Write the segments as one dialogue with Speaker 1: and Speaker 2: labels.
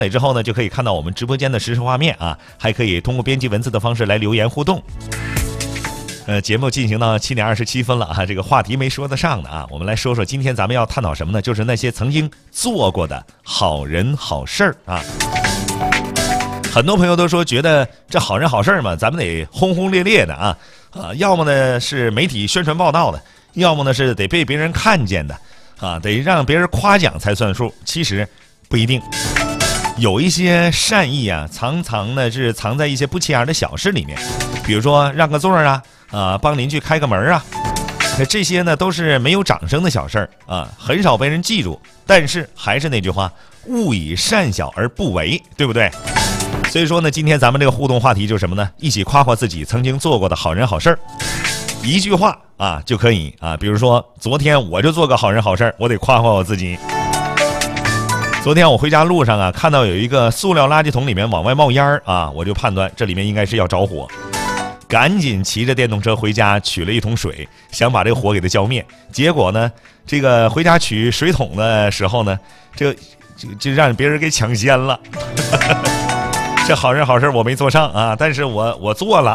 Speaker 1: 之后呢，就可以看到我们直播间的实时画面啊，还可以通过编辑文字的方式来留言互动。节目进行到7点27分了啊，这个话题没说得上的啊，我们来说说今天咱们要探讨什么呢？就是那些曾经做过的好人好事儿啊。很多朋友都说觉得这好人好事嘛，咱们得轰轰烈烈的啊，要么呢是媒体宣传报道的，要么呢是得被别人看见的啊，得让别人夸奖才算数。其实不一定，有一些善意啊，常常呢是藏在一些不起眼的小事里面，比如说让个座啊，帮邻居开个门啊，这些呢都是没有掌声的小事儿啊，很少被人记住。但是还是那句话，勿以善小而不为，对不对？所以说呢，今天咱们这个互动话题就是什么呢？一起夸夸自己曾经做过的好人好事儿，一句话啊就可以啊。比如说，昨天我就做个好人好事儿，我得夸夸我自己。昨天我回家路上啊，看到有一个塑料垃圾桶里面往外冒烟啊，我就判断这里面应该是要着火，赶紧骑着电动车回家取了一桶水，想把这个火给它浇灭。结果呢，这个回家取水桶的时候呢，就让别人给抢先了。这好人好事我没做上啊，但是我做了。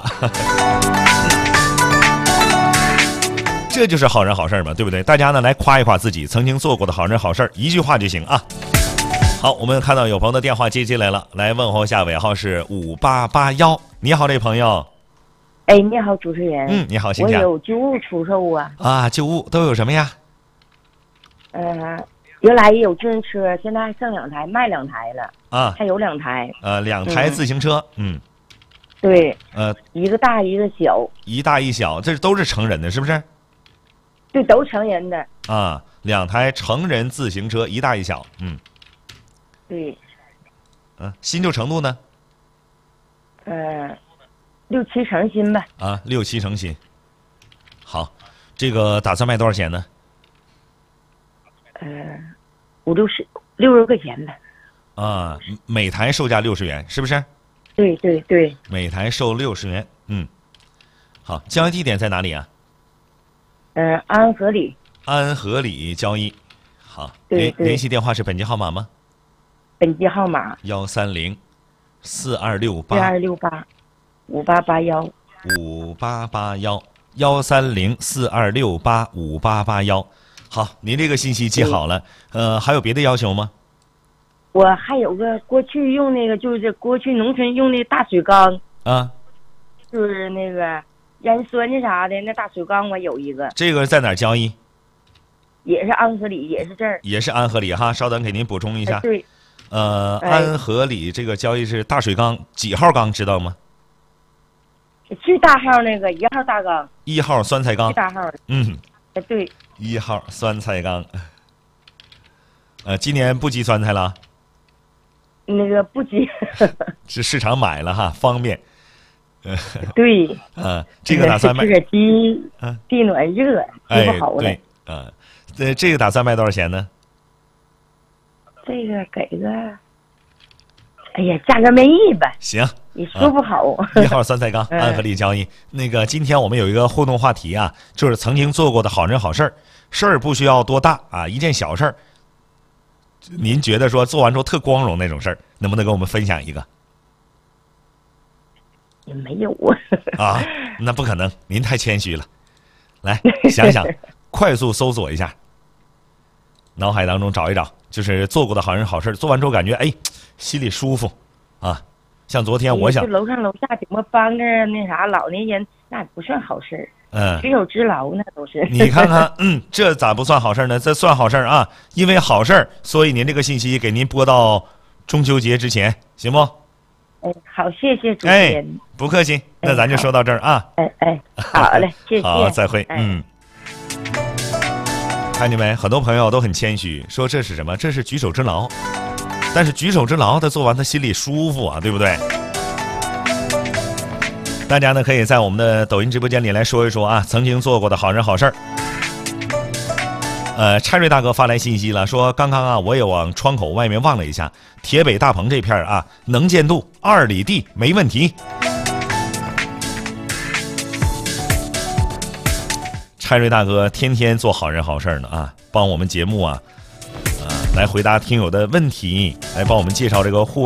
Speaker 1: 这就是好人好事嘛，对不对？大家呢来夸一夸自己曾经做过的好人好事，一句话就行啊。好，我们看到有朋友的电话接进来了，来问候一下，尾号是5881。你好，这朋友。
Speaker 2: 哎，你好，主持人。
Speaker 1: 你好，新家。
Speaker 2: 我有旧物出售啊。
Speaker 1: 啊，旧物都有什么呀？
Speaker 2: 原来也有自行车，现在还剩2台，卖2台了。
Speaker 1: 啊，
Speaker 2: 还有2台。
Speaker 1: 2台自行车。
Speaker 2: 对。一个大一个小。
Speaker 1: 一大一小，这都是成人的，是不是？
Speaker 2: 对，都成人的。
Speaker 1: 啊，2台成人自行车，一大一小。
Speaker 2: 对。
Speaker 1: 新旧程度呢
Speaker 2: ？6、7成新吧。
Speaker 1: 啊，6、7成新。好，这个打算卖多少钱呢
Speaker 2: ？50-60块钱呗。
Speaker 1: 啊，每台售价60元，是不是？
Speaker 2: 对对对。
Speaker 1: 每台售60元。好，交易地点在哪里啊？
Speaker 2: 安和里。
Speaker 1: 安和里交易。好，
Speaker 2: 对。
Speaker 1: 联系电话是本机号码吗？
Speaker 2: 本机号码
Speaker 1: 130-4268-5881。130-4268-5881。好，您这个信息记好了。还有别的要求吗？
Speaker 2: 我还有个过去用那个，就是过去农村用那大水缸
Speaker 1: 啊，
Speaker 2: 就是那个腌酸的啥的，那大水缸我有一个。
Speaker 1: 这个在哪儿交易？
Speaker 2: 也是安和里，也是这儿。
Speaker 1: 也是安和里哈，稍等，给您补充一下。
Speaker 2: 对。
Speaker 1: 安和里这个交易是大水缸，几号缸知道吗？
Speaker 2: 最大号那个1号大缸。
Speaker 1: 1号酸菜缸。
Speaker 2: 最大号的。对。
Speaker 1: 1号酸菜缸。今年不积酸菜了？
Speaker 2: 那个不积。
Speaker 1: 是市场买了哈，方便。
Speaker 2: 对。
Speaker 1: 这个打算卖。
Speaker 2: 这个地暖热，不好了。
Speaker 1: 对。这个打算卖多少钱呢？
Speaker 2: 这个给个，哎呀，价格没意吧？
Speaker 1: 行，
Speaker 2: 你说不好。
Speaker 1: 1号酸菜缸，安和里交易。那个，今天我们有一个互动话题啊，就是曾经做过的好人好事儿不需要多大啊，一件小事儿。您觉得说做完之后特光荣那种事儿，能不能跟我们分享一个？
Speaker 2: 也没有
Speaker 1: 啊。那不可能，您太谦虚了。来想想，快速搜索一下，脑海当中找一找。就是做过的好人好事，做完之后感觉心里舒服啊。像昨天我想
Speaker 2: 就楼上楼下怎么帮着那啥老年人，那不算好事。举手之劳那都是。
Speaker 1: 你看看，这咋不算好事呢？这算好事啊！因为好事，所以您这个信息给您播到中秋节之前，行不？
Speaker 2: 好，谢谢主持人。
Speaker 1: 不客气，那咱就说到这儿啊。
Speaker 2: 好嘞，谢谢。
Speaker 1: 好，再会。看见没？很多朋友都很谦虚，说这是什么？这是举手之劳。但是举手之劳，他做完他心里舒服啊，对不对？大家呢可以在我们的抖音直播间里来说一说啊，曾经做过的好人好事儿。拆瑞大哥发来信息了，说刚刚啊，我也往窗口外面望了一下，铁北大棚这片啊，能见度2里地没问题。拆瑞大哥天天做好人好事呢啊，帮我们节目啊来回答听友的问题，来帮我们介绍这个户